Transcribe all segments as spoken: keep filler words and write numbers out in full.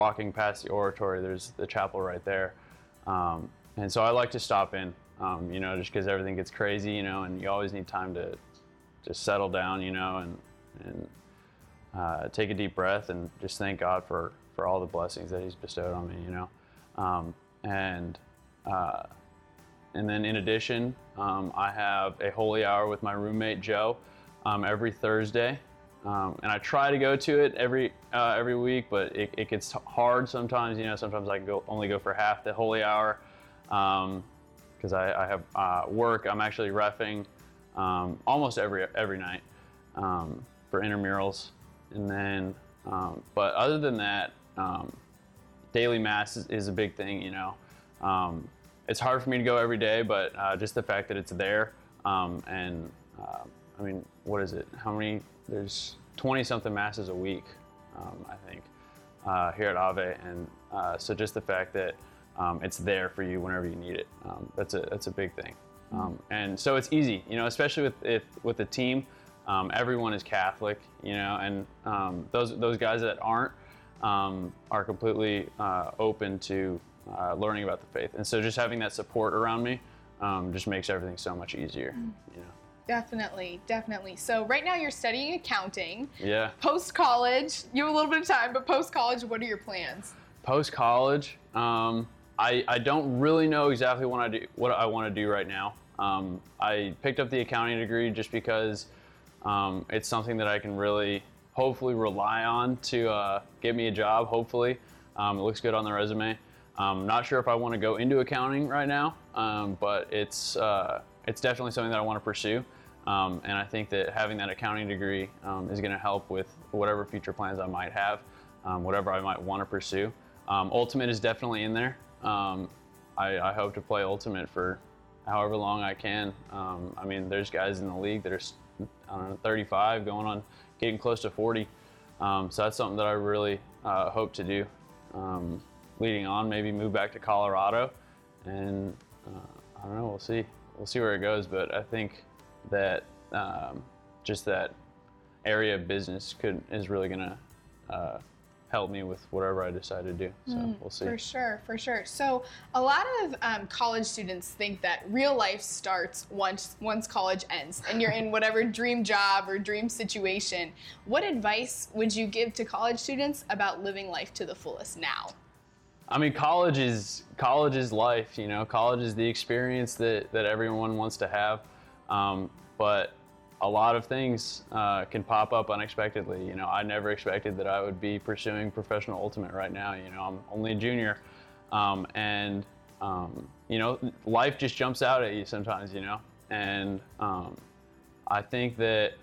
walking past the oratory, there's the chapel right there. Um, and so I like to stop in, um, you know, just because everything gets crazy, you know, and you always need time to just settle down, you know, and, and uh, take a deep breath and just thank God for, for all the blessings that he's bestowed on me, you know. Um, and, uh, and then in addition, um, I have a holy hour with my roommate, Joe, um, every Thursday. Um, and I try to go to it every uh, every week, but it, it gets hard sometimes. You know, sometimes I can go only go for half the holy hour because um, I, I have uh, work. I'm actually reffing um, almost every every night um, for intramurals, and then. Um, but other than that, um, daily mass is, is a big thing. You know, um, it's hard for me to go every day, but uh, just the fact that it's there, um, and uh, I mean, what is it? How many? There's twenty something masses a week, um, I think, uh, here at Ave, and uh, so just the fact that um, it's there for you whenever you need it, um, that's a that's a big thing. Um, and so it's easy, you know, especially with if, with the team. Um, everyone is Catholic, you know, and um, those those guys that aren't um, are completely uh, open to uh, learning about the faith, and so just having that support around me um, just makes everything so much easier, you know. Definitely, definitely. So right now you're studying accounting. Yeah. Post-college, you have a little bit of time, but post-college, what are your plans? Post-college, um, I, I don't really know exactly what I, do, what I want to do right now. Um, I picked up the accounting degree just because um, it's something that I can really hopefully rely on to uh, get me a job, hopefully. Um, it looks good on the resume. I'm not sure if I want to go into accounting right now, um, but it's, uh, it's definitely something that I want to pursue. Um, and I think that having that accounting degree um, is going to help with whatever future plans I might have, um, whatever I might want to pursue. Um, Ultimate is definitely in there. Um, I, I hope to play Ultimate for however long I can. Um, I mean, there's guys in the league that are, I don't know, thirty-five, going on, getting close to forty. Um, so that's something that I really uh, hope to do. Um, leading on, maybe move back to Colorado, and uh, I don't know, we'll see. We'll see where it goes, but I think that um, just that area of business could is really gonna uh, help me with whatever I decide to do. So mm, we'll see. For sure, for sure. So a lot of um, college students think that real life starts once once college ends, and you're in whatever dream job or dream situation. What advice would you give to college students about living life to the fullest now? I mean, college is college is life. You know, college is the experience that that everyone wants to have. Um, but a lot of things uh, can pop up unexpectedly. You know, I never expected that I would be pursuing professional ultimate right now. You know, I'm only a junior, um, and um, you know, life just jumps out at you sometimes. You know, and um, I think that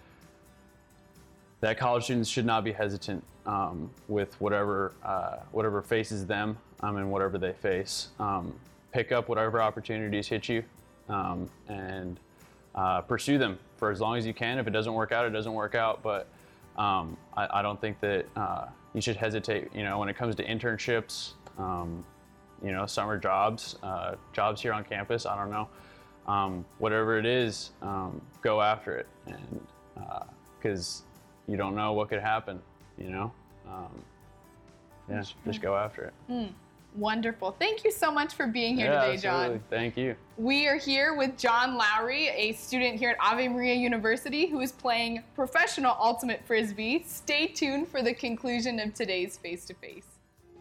that college students should not be hesitant um, with whatever uh, whatever faces them um, and whatever they face. Um, pick up whatever opportunities hit you, um, and Uh, pursue them for as long as you can. If it doesn't work out, it doesn't work out. But um, I, I don't think that uh, you should hesitate. You know, when it comes to internships, um, you know, summer jobs, uh, jobs here on campus. I don't know, um, whatever it is, um, go after it, and because uh, you don't know what could happen. You know, um, yeah, just go after it. Mm. Wonderful. Thank you so much for being here yeah, today, absolutely. John. Thank you. We are here with John Lowry, a student here at Ave Maria University who is playing professional ultimate frisbee. Stay tuned for the conclusion of today's face-to-face.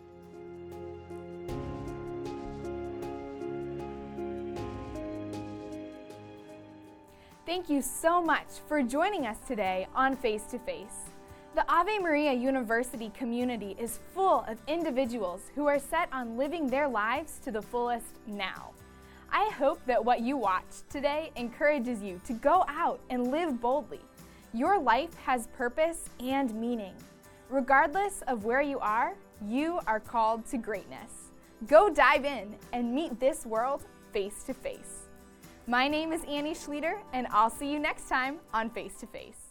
Thank you so much for joining us today on Face to Face. The Ave Maria University community is full of individuals who are set on living their lives to the fullest now. I hope that what you watched today encourages you to go out and live boldly. Your life has purpose and meaning. Regardless of where you are, you are called to greatness. Go dive in and meet this world face to face. My name is Annie Schlueter, and I'll see you next time on Face to Face.